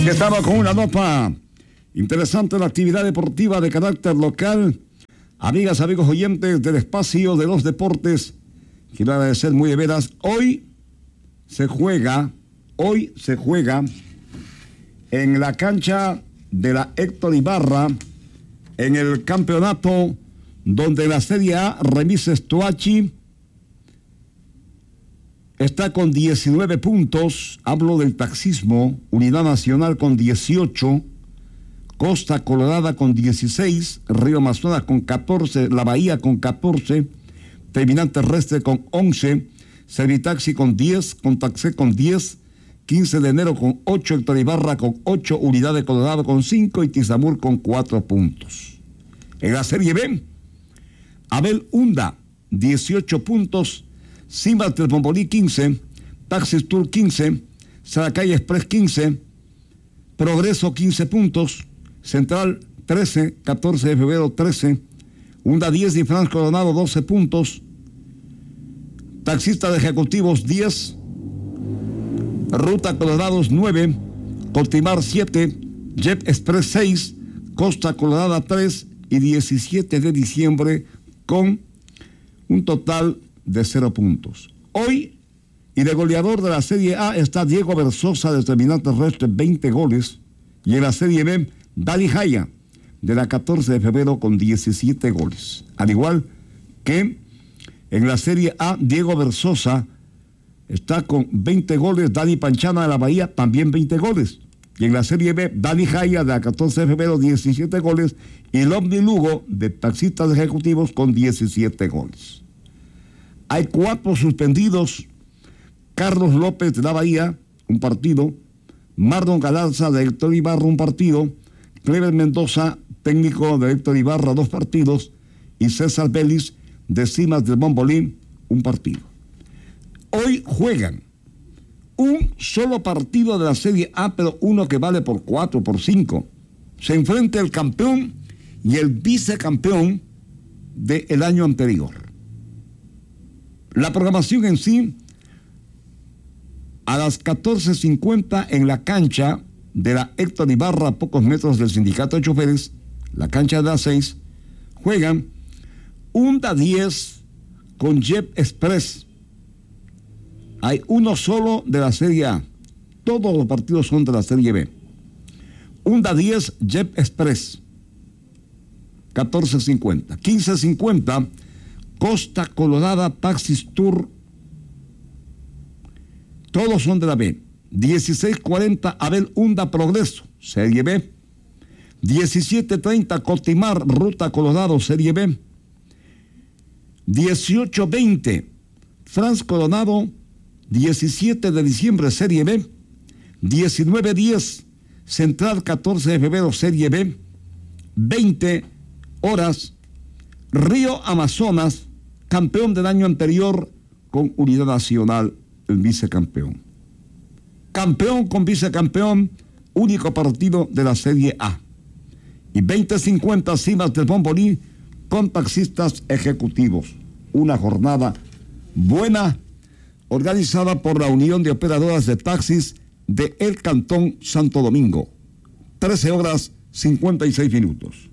Estamos con una nota interesante, la actividad deportiva de carácter local. Amigas, amigos oyentes del espacio de los deportes, quiero agradecer muy de veras. Hoy se juega en la cancha de la Héctor Ibarra, en el campeonato donde la Serie A, Remises Toachi está con 19 puntos. Hablo del Taxismo, Unidad Nacional con 18, Costa Colorada con 16, Río Amazonas con 14, La Bahía con 14, Terminal Terrestre con 11, Servitaxi con 10, Contaxé con 10, 15 de enero con 8, Héctor Ibarra con 8, Unidad de Colorado con 5 y Tizamur con 4 puntos. En la Serie B, Abel Hunda, 18 puntos, Simbas del Bombolí 15, Taxis Tour 15, Saracay Express 15, Progreso 15 puntos, Central 13, 14 de febrero 13, Hunda 10 y Franz Coronado 12 puntos, Taxista de Ejecutivos 10, Ruta Colorados 9, Coltimar 7, Jet Express 6, Costa Colorada 3 y 17 de diciembre con un total de 0 puntos. Hoy, y de goleador de la Serie A está Diego Versosa de Terminal Terrestre, 20 goles, y en la Serie B, Dali Jaya de la 14 de febrero con 17 goles. Al igual que en la Serie A, Diego Versosa está con 20 goles, Dani Panchana de la Bahía también 20 goles. Y en la Serie B, Dani Jaya de la 14 de febrero 17 goles y Lomni Lugo de Taxistas Ejecutivos con 17 goles. Hay 4 suspendidos: Carlos López de la Bahía, un partido; Mardon Galarza de Héctor Ibarra, un partido; Cleber Mendoza, técnico de Héctor Ibarra, 2 partidos; y César Vélez de Cimas del Bombolín, un partido. Hoy juegan un solo partido de la Serie A, pero uno que vale por 4, por 5. Se enfrenta el campeón y el vicecampeón del año anterior. La programación en sí, a las 14:50 en la cancha de la Héctor Ibarra, a pocos metros del Sindicato de Choferes, la cancha de las 6, juegan Hunda 10 con Jet Express. Hay uno solo de la Serie A. Todos los partidos son de la Serie B. Hunda 10, Jet Express, 14:50. 15:50, Costa Colorada, Taxis Tour. Todos son de la B. 16:40, Abel Hunda Progreso, Serie B. 17:30, Cotimar, Ruta Colorado, Serie B. 18:20, Franz Coronado, 17 de diciembre, Serie B. 19:10, Central 14 de febrero, Serie B. 20 horas, Río Amazonas, campeón del año anterior con Unidad Nacional, el vicecampeón. Campeón con vicecampeón, único partido de la Serie A. Y 20:50, Cimas del Bombolí con Taxistas Ejecutivos. Una jornada buena, organizada por la Unión de Operadoras de Taxis de El Cantón Santo Domingo. 13 horas 56 minutos.